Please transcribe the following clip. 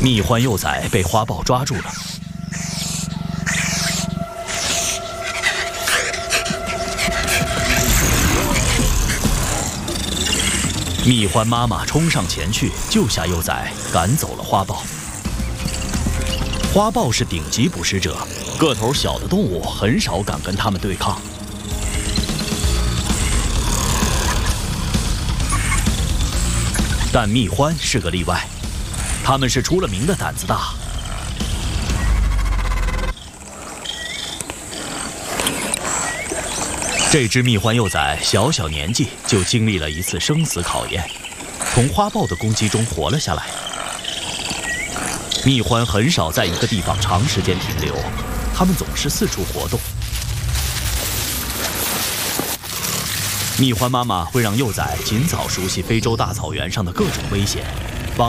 蜜獾幼崽被花豹抓住了。蜜獾妈妈冲上前去救下幼崽，赶走了花豹。花豹是顶级捕食者，个头小的动物很少敢跟它们对抗。但蜜獾是个例外，它们是出了名的胆子大。这只蜜獾幼崽小小年纪就经历了一次生死考验，从花豹的攻击中活了下来。蜜獾很少在一个地方长时间停留，它们总是四处活动。蜜獾妈妈会让幼崽尽早熟悉非洲大草原上的各种危险。